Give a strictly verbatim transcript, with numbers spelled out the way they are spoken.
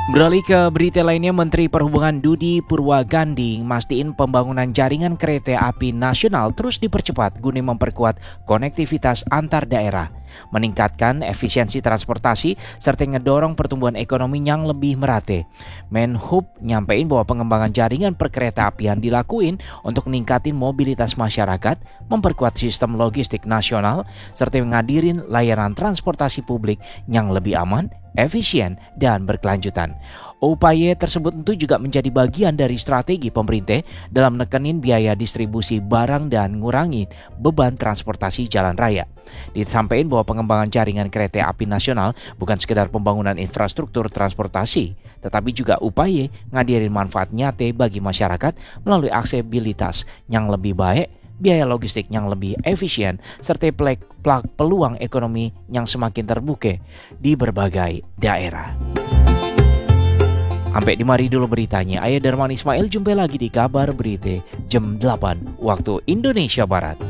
Beralih ke berita lainnya, Menteri Perhubungan Dudi Purwaganding mastiin pembangunan jaringan kereta api nasional terus dipercepat guna memperkuat konektivitas antar daerah, meningkatkan efisiensi transportasi, serta ngedorong pertumbuhan ekonomi yang lebih merata. Menhub nyampein bahwa pengembangan jaringan perkereta apian dilakuin untuk meningkatin mobilitas masyarakat, memperkuat sistem logistik nasional, serta menghadirin layanan transportasi publik yang lebih aman, efisien, dan berkelanjutan. Upaya tersebut tentu juga menjadi bagian dari strategi pemerintah dalam menekenin biaya distribusi barang dan ngurangi beban transportasi jalan raya. Disampaikan bahwa pengembangan jaringan kereta api nasional bukan sekedar pembangunan infrastruktur transportasi, tetapi juga upaya ngadirin manfaat nyata bagi masyarakat melalui aksesibilitas yang lebih baik, biaya logistik yang lebih efisien, serta plak peluang ekonomi yang semakin terbuka di berbagai daerah. Sampai di mari dulu beritanya. Ayah Darman Ismail, jumpa lagi di kabar berita jam delapan waktu Indonesia Barat.